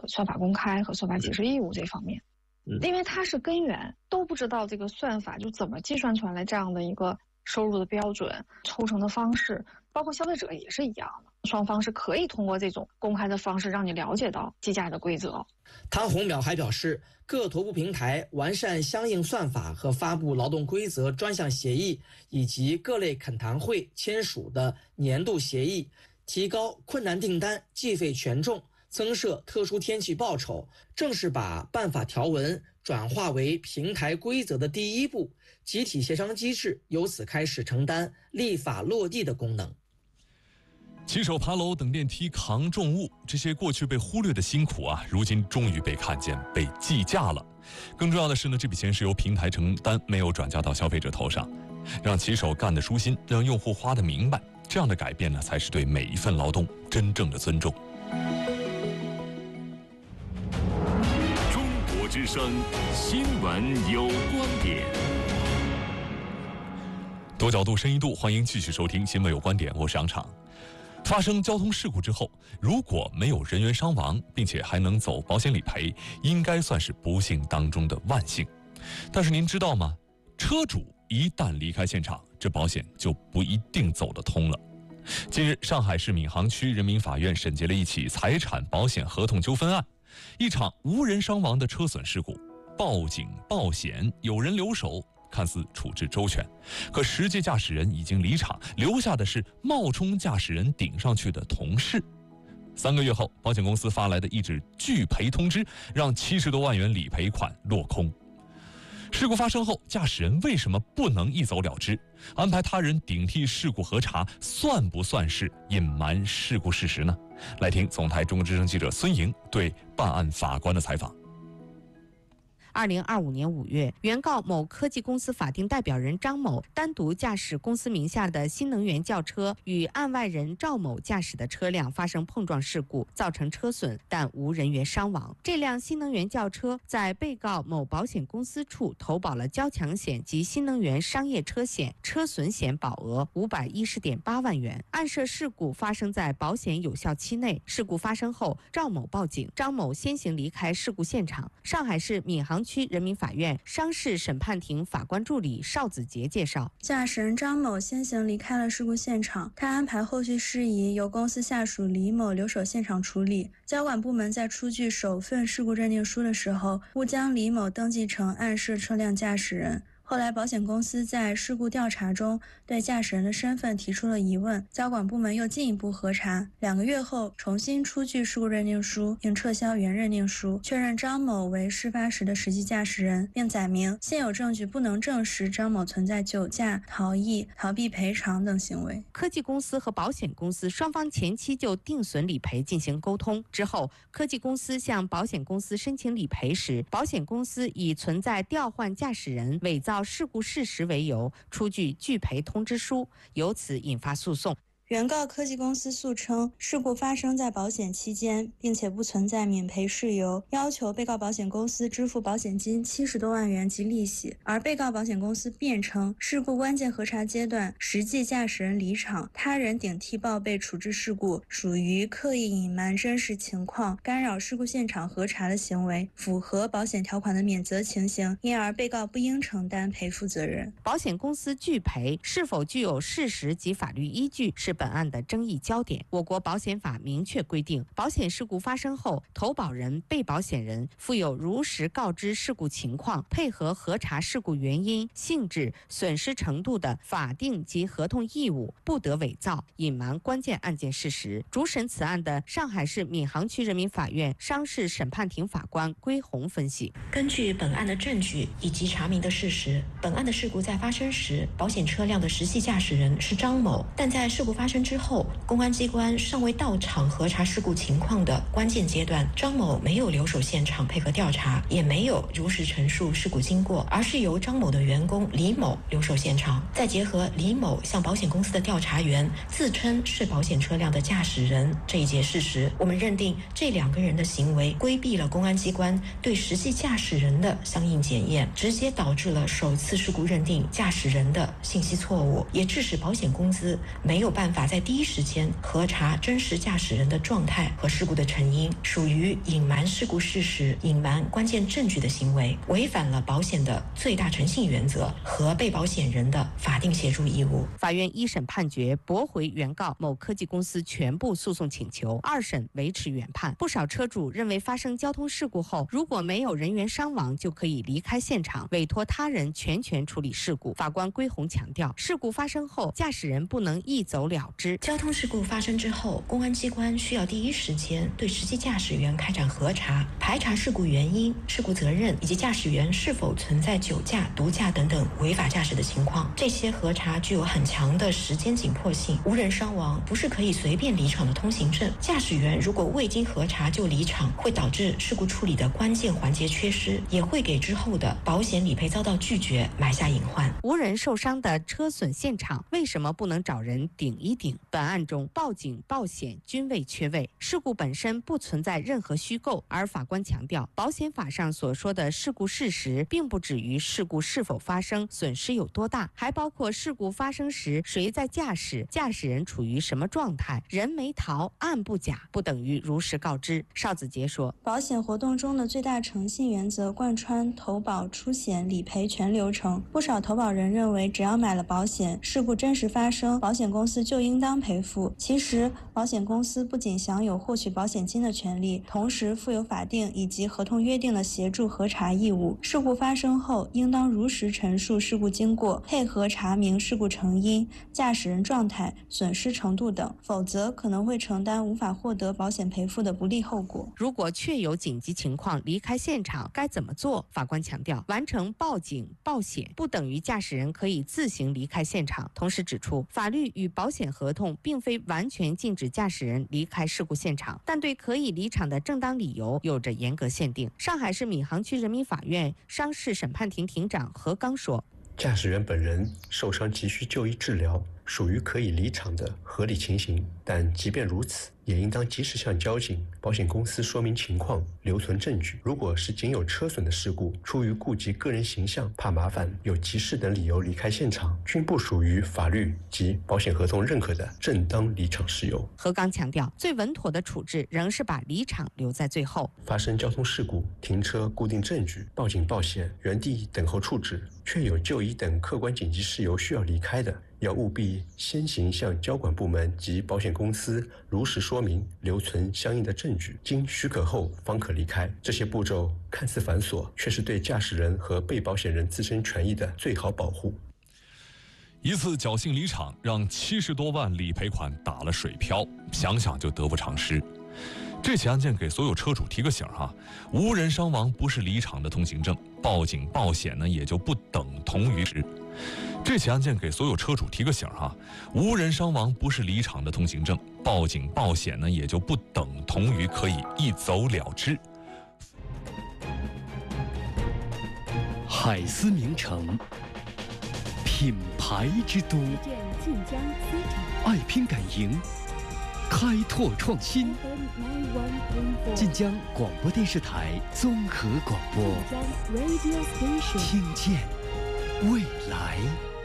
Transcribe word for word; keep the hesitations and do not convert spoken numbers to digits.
算法公开和算法解释义务这方面。因为它是根源，都不知道这个算法就怎么计算出来这样的一个收入的标准、抽成的方式，包括消费者也是一样的，双方是可以通过这种公开的方式让你了解到计价的规则。 汤洪淼还表示，各头部平台完善相应算法和发布劳动规则专项协议，以及各类恳谈会签署的年度协议，提高困难订单计费权重，增设特殊天气报酬，正是把办法条文转化为平台规则的第一步，集体协商机制由此开始承担立法落地的功能。 骑手爬楼、等电梯、扛重物，这些过去被忽略的辛苦啊，如今终于被看见、被计价了。更重要的是呢，这笔钱是由平台承担，没有转嫁到消费者头上，让骑手干得舒心，让用户花得明白，这样的改变呢，才是对每一份劳动真正的尊重。 中国之声新闻有观点， 多角度、深一度，欢迎继续收听新闻有观点，我是杨昶。发生交通事故之后，如果没有人员伤亡，并且还能走保险理赔，应该算是不幸当中的万幸。但是您知道吗？车主一旦离开现场，这保险就不一定走得通了。近日，上海市闵行区人民法院审结了一起财产保险合同纠纷案，一场无人伤亡的车损事故，报警报险，有人留守，看似处置周全，可实际驾驶人已经离场，留下的是冒充驾驶人顶上去的同事。三个月后，保险公司发来的一纸拒赔通知，让七十多万元理赔款落空。事故发生后，驾驶人为什么不能一走了之？安排他人顶替事故核查，算不算是隐瞒事故事实呢？来听总台中国之声记者孙莹对办案法官的采访。 二零二五年五月，原告某科技公司法定代表人张某单独驾驶公司名下的新能源轿车，与案外人赵某驾驶的车辆发生碰撞事故，造成车损，但无人员伤亡。这辆新能源轿车在被告某保险公司处投保了交强险及新能源商业车险，车损险保额五百一十点八万元。案涉事故发生在保险有效期内。事故发生后，赵某报警，张某先行离开事故现场。上海市闵行区人民法院商事审判庭法官助理邵子杰介绍， 驾驶人张某先行离开了事故现场，他安排后续事宜由公司下属李某留守现场处理。交管部门在出具首份事故认定书的时候，误将李某登记成案涉车辆驾驶人。后来保险公司在事故调查中对驾驶人的身份提出了疑问，交管部门又进一步核查，两个月后重新出具事故认定书，并撤销原认定书，确认张某为事发时的实际驾驶人，并载明现有证据不能证实张某存在酒驾、逃逸、逃避赔偿等行为。 科技公司和保险公司双方前期就定损理赔进行沟通，之后科技公司向保险公司申请理赔时，保险公司以存在调换驾驶人、伪造事故事实为由，出具拒赔通知书，由此引发诉讼。 原告科技公司诉称，事故发生在保险期间，并且不存在免赔事由，要求被告保险公司支付保险金七十多万元及利息。而被告保险公司辩称，事故关键核查阶段，实际驾驶人离场，他人顶替报备处置事故，属于刻意隐瞒真实情况、干扰事故现场核查的行为，符合保险条款的免责情形，因而被告不应承担赔付责任。 保险公司拒赔是否具有事实及法律依据，是本案的争议焦点。我国保险法明确规定，保险事故发生后，投保人、被保险人负有如实告知事故情况，配合核查事故原因、性质、损失程度的法定及合同义务，不得伪造、隐瞒关键案件事实。主审此案的上海市闵行区人民法院商事审判庭法官归红分析， 根据本案的证据以及查明的事实，本案的事故在发生时，保险车辆的实际驾驶人是张某，但在事故发生之后，公安机关尚未到场核查事故情况的关键阶段，张某没有留守现场配合调查，也没有如实陈述事故经过，而是由张某的员工李某留守现场。再结合李某向保险公司的调查员自称是保险车辆的驾驶人这一节事实，我们认定这两个人的行为规避了公安机关对实际驾驶人的相应检验，直接导致了首次事故认定驾驶人的信息错误，也致使保险公司没有办法法在第一时间核查真实驾驶人的状态和事故的成因，属于隐瞒事故事实、隐瞒关键证据的行为，违反了保险的最大诚信原则和被保险人的法定协助义务。 法院一审判决驳回原告某科技公司全部诉讼请求，二审维持原判。不少车主认为发生交通事故后，如果没有人员伤亡，就可以离开现场，委托他人全权处理事故。法官归红强调，事故发生后，驾驶人不能一走了之。 交通事故发生之后，公安机关需要第一时间对实际驾驶员开展核查，排查事故原因、事故责任以及驾驶员是否存在酒驾、毒驾等等违法驾驶的情况。这些核查具有很强的时间紧迫性，无人伤亡不是可以随便离场的通行证。驾驶员如果未经核查就离场，会导致事故处理的关键环节缺失，也会给之后的保险理赔遭到拒绝埋下隐患。 无人受伤的车损现场，为什么不能找人顶一顶？本案中，报警、报险均未缺位，事故本身不存在任何虚构。而法官强调，保险法上所说的事故事实，并不止于事故是否发生、损失有多大，还包括事故发生时谁在驾驶、驾驶人处于什么状态，人没逃，案不假，不等于如实告知。邵子杰说， 保险活动中的最大诚信原则贯穿投保、出险、理赔全流程。不少投保人认为，只要买了保险，事故真实发生，保险公司就应当赔付。其实，保险公司不仅享有获取保险金的权利，同时负有法定以及合同约定的协助核查义务。事故发生后，应当如实陈述事故经过，配合查明事故成因、驾驶人状态、损失程度等，否则可能会承担无法获得保险赔付的不利后果。 如果确有紧急情况离开现场，该怎么做？法官强调，完成报警、报险不等于驾驶人可以自行离开现场。同时指出，法律与保险合同并非完全禁止驾驶人离开事故现场，但对可以离场的正当理由有着严格限定。上海市闵行区人民法院商事审判庭庭长何刚说， 驾驶员本人受伤急需就医治疗，属于可以离场的合理情形，但即便如此，也应当及时向交警、保险公司说明情况，留存证据。如果是仅有车损的事故，出于顾及个人形象、怕麻烦、有急事等理由离开现场，均不属于法律及保险合同认可的正当离场事由。 何刚强调，最稳妥的处置仍是把离场留在最后。 发生交通事故，停车固定证据、报警报险、原地等候处置，确有就医等客观紧急事由需要离开的，要务必先行向交管部门及保险公司如实说明，留存相应的证据，经许可后方可离开。这些步骤看似繁琐，却是对驾驶人和被保险人自身权益的最好保护。 一次侥幸离场，让七十多万理赔款打了水漂，想想就得不偿失。这起案件给所有车主提个醒哈，无人伤亡不是离场的通行证，报警报险呢也就不等同于是。这起案件给所有车主提个醒哈，无人伤亡不是离场的通行证，报警报险呢也就不等同于可以一走了之。 海思名城，品牌之都，爱拼敢赢，开拓创新。晋江广播电视台综合广播，听见未来。